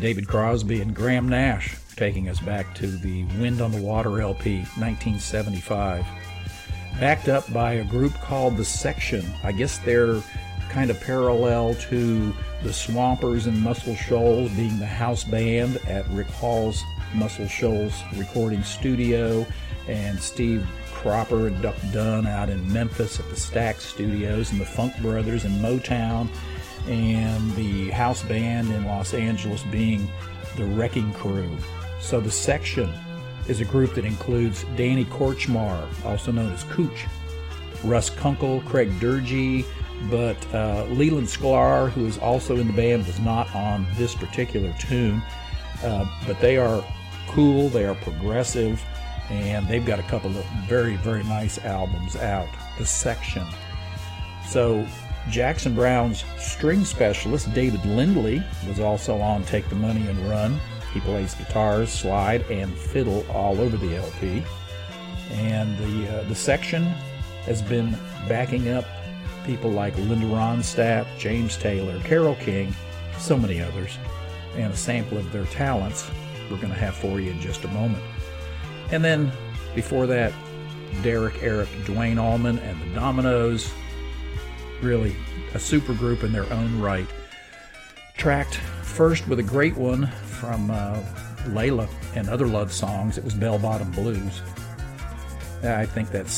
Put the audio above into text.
David Crosby and Graham Nash, taking us back to the Wind on the Water LP, 1975. Backed up by a group called The Section. I guess they're kind of parallel to the Swampers and Muscle Shoals, being the house band at Rick Hall's Muscle Shoals recording studio, and Steve Cropper and Duck Dunn out in Memphis at the Stax Studios, and the Funk Brothers in Motown, and the house band in Los Angeles being the Wrecking Crew. So The Section is a group that includes Danny Korchmar, also known as Cooch, Russ Kunkel, Craig Durgee, but Leland Sklar, who is also in the band, was not on this particular tune. But they are cool, they are progressive, and they've got a couple of very, very nice albums out. The Section. So Jackson Browne's string specialist, David Lindley, was also on Take the Money and Run. He plays guitars, slide, and fiddle all over the LP. And the Section has been backing up people like Linda Ronstadt, James Taylor, Carole King, so many others. And a sample of their talents we're going to have for you in just a moment. And then before that, Derek, Eric, Dwayne Allman and the Dominoes. Really a super group in their own right. Tracked first with a great one from Layla and Other Love Songs. It was Bell Bottom Blues. I think that's